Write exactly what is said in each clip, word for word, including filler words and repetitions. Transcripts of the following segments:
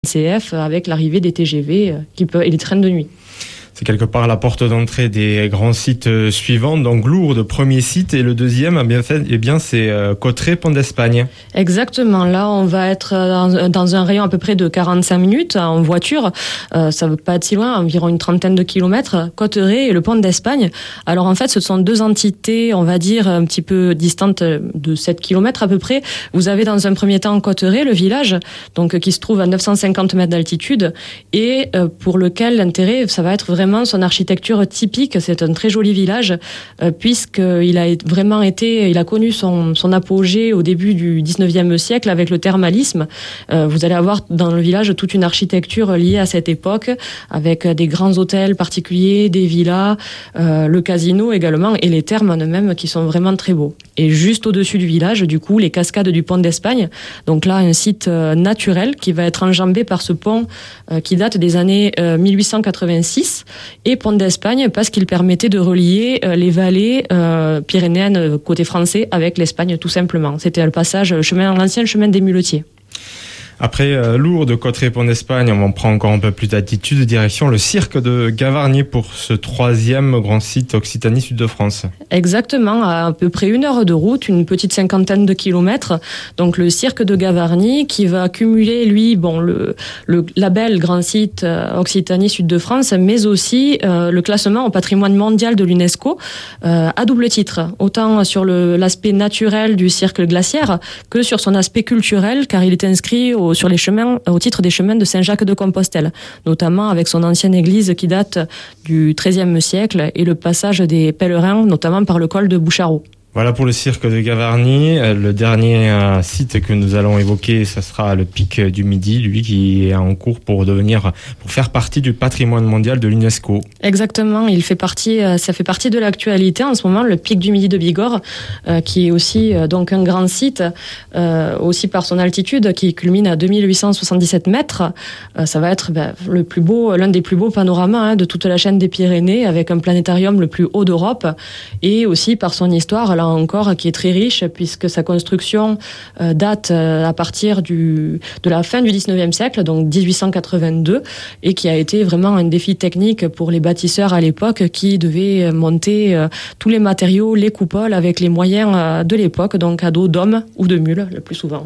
C F avec l'arrivée des T G V qui peut, et les trains de nuit. C'est quelque part la porte d'entrée des grands sites suivants. Donc Lourdes, premier site, et le deuxième, eh bien, fait, eh bien c'est euh, Cauterets, Pont d'Espagne. Exactement. Là, on va être dans, dans un rayon à peu près de quarante-cinq minutes en voiture. Euh, ça ne veut pas être si loin, environ une trentaine de kilomètres. Cauterets et le Pont d'Espagne. Alors en fait, ce sont deux entités, on va dire, un petit peu distantes de sept kilomètres à peu près. Vous avez dans un premier temps Cauterets, le village, donc qui se trouve à neuf cent cinquante mètres d'altitude, et euh, pour lequel l'intérêt, ça va être vraiment son architecture typique. C'est un très joli village euh, puisqu'il a vraiment été, il a connu son, son apogée au début du dix-neuvième siècle avec le thermalisme. Euh, vous allez avoir dans le village toute une architecture liée à cette époque avec des grands hôtels particuliers, des villas, euh, le casino également et les thermes eux-mêmes qui sont vraiment très beaux. Et juste au-dessus du village, du coup, les cascades du Pont d'Espagne. Donc là, un site euh, naturel qui va être enjambé par ce pont euh, qui date des années euh, mille huit cent quatre-vingt-six. Et Pont d'Espagne parce qu'il permettait de relier euh, les vallées euh, pyrénéennes euh, côté français avec l'Espagne tout simplement. C'était le passage, le chemin, l'ancien chemin des muletiers. Après euh, Lourdes, Cauterets, Pont d'Espagne, on prend encore un peu plus d'altitude, direction le cirque de Gavarnie pour ce troisième grand site Occitanie Sud de France. Exactement, à à peu près une heure de route, une petite cinquantaine de kilomètres. Donc le cirque de Gavarnie qui va cumuler, lui, bon, le, le label grand site euh, Occitanie Sud de France, mais aussi euh, le classement au patrimoine mondial de l'UNESCO euh, à double titre, autant sur le, l'aspect naturel du cirque glaciaire que sur son aspect culturel, car il est inscrit au sur les chemins, au titre des chemins de Saint-Jacques-de-Compostelle, notamment avec son ancienne église qui date du treizième siècle et le passage des pèlerins, notamment par le col de Boucharault. Voilà pour le cirque de Gavarnie. Le dernier euh, site que nous allons évoquer, ce sera le Pic du Midi, lui qui est en cours pour devenir, pour faire partie du patrimoine mondial de l'UNESCO. Exactement, il fait partie, ça fait partie de l'actualité en ce moment, le Pic du Midi de Bigorre, euh, qui est aussi euh, donc un grand site, euh, aussi par son altitude, qui culmine à deux mille huit cent soixante-dix-sept mètres. Euh, ça va être ben, le plus beau, l'un des plus beaux panoramas hein, de toute la chaîne des Pyrénées, avec un planétarium le plus haut d'Europe, et aussi par son histoire, là encore, qui est très riche, puisque sa construction euh, date euh, à partir du, de la fin du dix-neuvième siècle, donc dix-huit cent quatre-vingt-deux, et qui a été vraiment un défi technique pour les bâtisseurs à l'époque, qui devaient monter euh, tous les matériaux, les coupoles, avec les moyens euh, de l'époque, donc à dos d'hommes ou de mules, le plus souvent.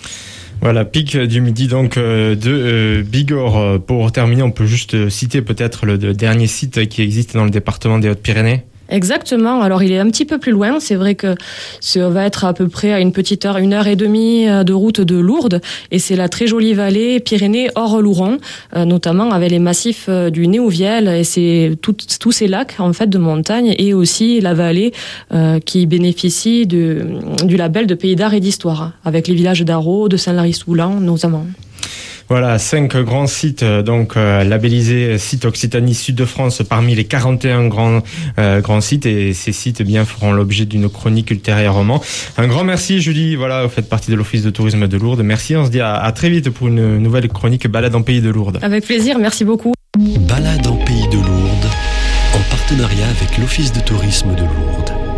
Voilà, Pic du Midi donc euh, de euh, Bigorre. Pour terminer, on peut juste citer peut-être le, le dernier site qui existe dans le département des Hautes-Pyrénées. Exactement. Alors, il est un petit peu plus loin. C'est vrai que ça va être à peu près à une petite heure, une heure et demie de route de Lourdes. Et c'est la très jolie vallée Pyrénées hors Louron, euh, notamment avec les massifs du Néouviel. Et c'est tout, tous ces lacs, en fait, de montagne, et aussi la vallée euh, qui bénéficie de, du label de Pays d'Art et d'Histoire, avec les villages d'Arrault, de Saint-Lary-Soulan, notamment. Voilà, cinq grands sites donc euh, labellisés sites Occitanie Sud de France parmi les quarante et un grands euh, grands sites, et ces sites eh bien feront l'objet d'une chronique ultérieurement. Un grand merci Julie, voilà, vous faites partie de l'Office de tourisme de Lourdes. Merci, on se dit à, à très vite pour une nouvelle chronique Balade en Pays de Lourdes. Avec plaisir, merci beaucoup. Balade en Pays de Lourdes en partenariat avec l'Office de tourisme de Lourdes.